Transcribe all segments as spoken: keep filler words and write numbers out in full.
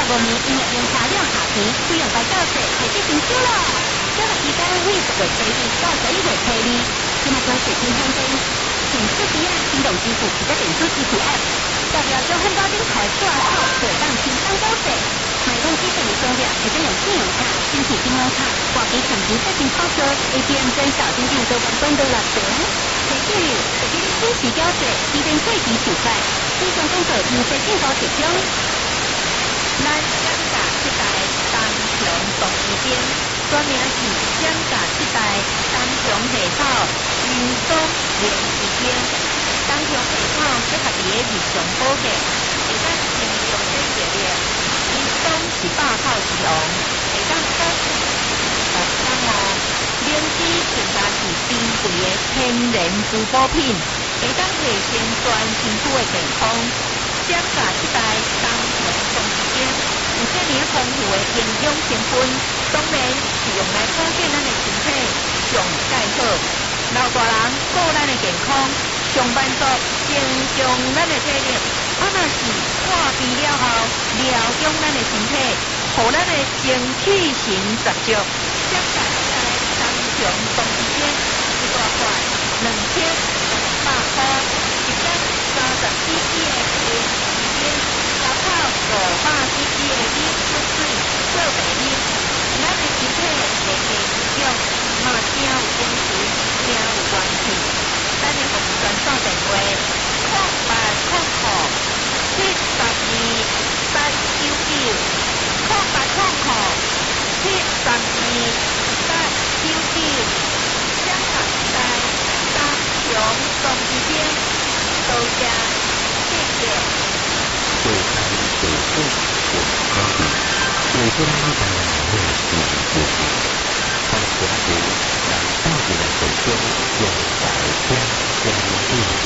五年音乐用车辆下田，费用该到税，开始征收了。这个期间会十月初一到十一月初二，今麦将水平hand灯，显示机啊，行动支付或者电子 G P S， 代表将很多顶台挂号可当轻松交税。买东西等于重量，或者用信用卡、新体金融卡、挂机抢劫设定超车 ，A T M 跟小金店都关关都落成。第四日，实际准时交税，提前税期收费。以上工作由税政府提供。 咱蒋家七代东雄同时间，专名是蒋家七代东雄系统运送连时间。东雄系统适合伫个日常保健，会当应用这热力。运送是百号之王，会当保证十三哦。灵芝更加是珍贵的天然珠宝品，会当提升全身躯的健康。蒋家七代东雄同时间有这么丰富的营养成分，当然是用来保健咱的身体上介好。老大人顾咱的健康，上班族增强咱的体力。啊，若是看病了后疗养咱的身体，互咱的精气神十足。蒋家七代东雄同时间一大罐两千五百块，一天三十 C C 的零时间，加泡五百 C C 的米出水做白米，咱的身体会加营养，嘛真有精神，真有元气。咱的服务专线电话：空八空空七十二八九九，空八空空七十二八九九。蒋家七代东雄同时间，多谢谢谢。 水山水树我高地，水中一般人会是自己。在峡谷让倒进的水中用白光光映着。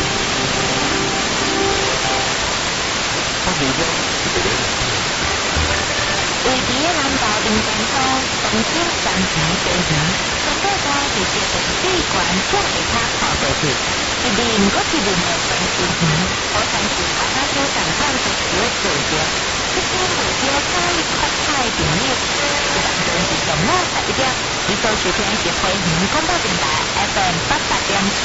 他们中是个人。 位于南岛林山乡东兴山城地形，从这个直接从水管向下塔跑过去，一面搁一面的分水泉，好像是把它所长上所学做着。这边目标在扩大频率，这当中是上午十一点，你所收听是回云广播电台 F M 八八点七。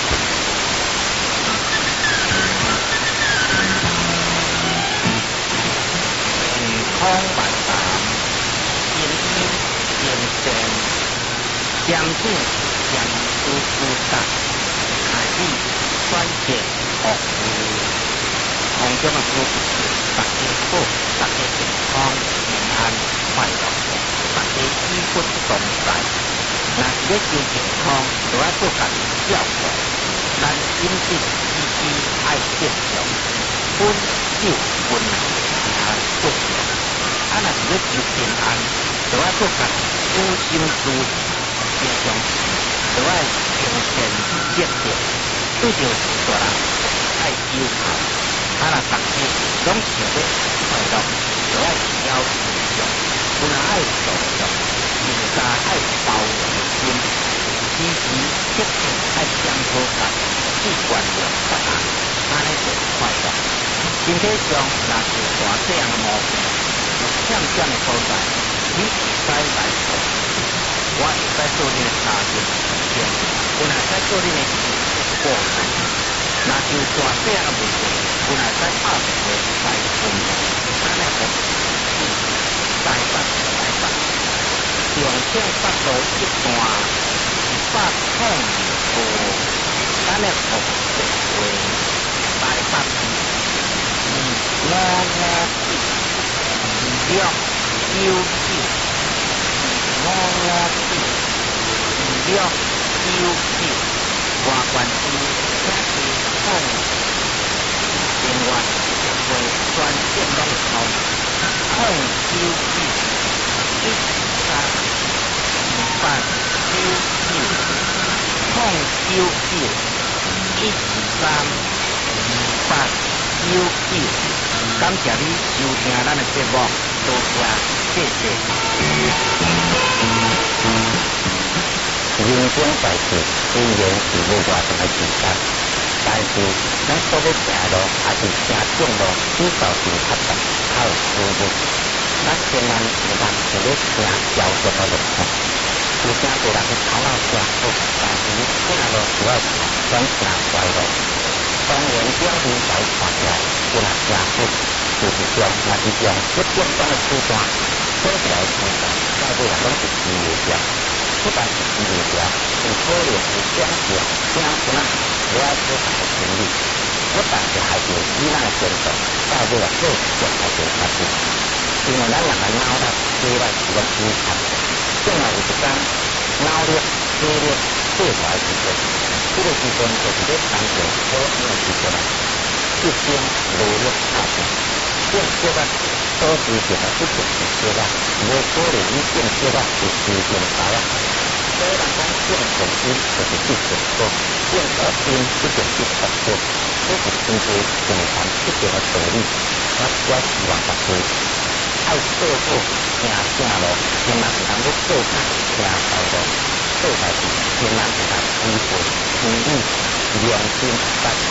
空万达，精英精神，相信相思不散，海力专业服务，空中的服务，大家好，大家健康平安快乐，大家衣冠同在。若是要求健康，就要做家己照顾，咱饮食起居爱正常，分酒分量也足够。啊，若是要求平安，就要做家己小心注意，平常时就要精神积极，对着大人爱要求。啊，若大家拢想要快乐，就要要尊重，不能爱尊重，更加爱包容心，时时刻刻爱相好家，去关照别人，安尼就快乐。身体上若是大这样的毛病，欠欠的所在，你会使来做，我会使做你的家庭医生，我会使做你的医护人员。若就大这样的问题，我会使拍电话来问你，咱的服务是台北台北，重庆北路一段一百空二号，咱的服务电话台北二五五七。六九九五五七六九九，外关区请其控电话电话专线拢通，控九九一三二八九九，控九九一三二八九九。感谢你收听咱的节目，多谢，谢谢。 人生在世，虽然是无偌大的负担，但是咱所要行路，还是行重路，至少是较大，较有舒服。 万有人就咧听教学个落去，有真多人头脑正好，但是听落主要讲正坏咯。当然表现在看起来有人正好，就是讲也是用一简单的手段，做起来生产，到尾也拢是机会条。不但是机会条，有可能是奖项、奖金啊，我要做大的权利。不但是害到伊咱的前途，到尾也做上害到发展。因为咱人的脑力虽然是个有限，总也有一天脑力、体力做出来时阵，这个时阵就是咧当做好用的时阵啦。一生努力打拼，建设啊，所实现的一定是设啊，无可能你建设啊是时间到啊。所以人讲建设因就是一成果，建设因一定是成果，这是经济循环一定的道理。我我希望大家爱做好行正路，千万唔通要做错行错路，做代志千万唔通违背天理、良心、法。